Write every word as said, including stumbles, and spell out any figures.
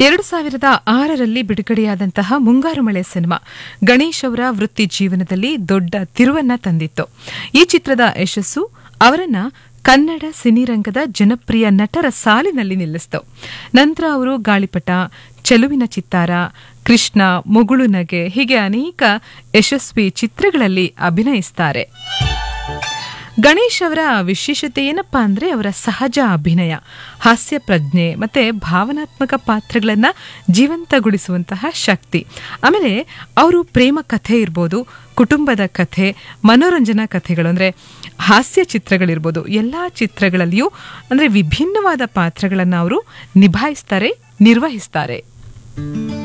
ಎರಡು ಸಾವಿರದ ಆರರಲ್ಲಿ ಬಿಡುಗಡೆಯಾದಂತಹ ಮುಂಗಾರು ಮಳೆ ಸಿನಿಮಾ ಗಣೇಶ್ ಅವರ ವೃತ್ತಿ ಜೀವನದಲ್ಲಿ ದೊಡ್ಡ ತಿರುವನ್ನ ತಂದಿತ್ತು. ಈ ಚಿತ್ರದ ಯಶಸ್ಸು ಅವರನ್ನ ಕನ್ನಡ ಸಿನಿರಂಗದ ಜನಪ್ರಿಯ ನಟರ ಸಾಲಿನಲ್ಲಿ ನಿಲ್ಲಿಸಿತು. ನಂತರ ಅವರು ಗಾಳಿಪಟ, ಚೆಲುವಿನ ಚಿತ್ತಾರ, ಕೃಷ್ಣ, ಮುಗುಳು ನಗೆ ಹೀಗೆ ಅನೇಕ ಯಶಸ್ವಿ ಚಿತ್ರಗಳಲ್ಲಿ ಅಭಿನಯಿಸುತ್ತಾರೆ. ಗಣೇಶ್ ಅವರ ವಿಶೇಷತೆ ಏನಪ್ಪಾ ಅಂದ್ರೆ ಅವರ ಸಹಜ ಅಭಿನಯ, ಹಾಸ್ಯ ಪ್ರಜ್ಞೆ ಮತ್ತೆ ಭಾವನಾತ್ಮಕ ಪಾತ್ರಗಳನ್ನ ಜೀವಂತಗೊಳಿಸುವಂತಹ ಶಕ್ತಿ. ಆಮೇಲೆ ಅವರು ಪ್ರೇಮ ಕಥೆ ಇರ್ಬೋದು, ಕುಟುಂಬದ ಕಥೆ, ಮನೋರಂಜನಾ ಕಥೆಗಳು ಅಂದ್ರೆ ಹಾಸ್ಯ ಚಿತ್ರಗಳಿರ್ಬೋದು, ಎಲ್ಲಾ ಚಿತ್ರಗಳಲ್ಲಿಯೂ ಅಂದ್ರೆ ವಿಭಿನ್ನವಾದ ಪಾತ್ರಗಳನ್ನ ಅವರು ನಿಭಾಯಿಸ್ತಾರೆ, ನಿರ್ವಹಿಸ್ತಾರೆ.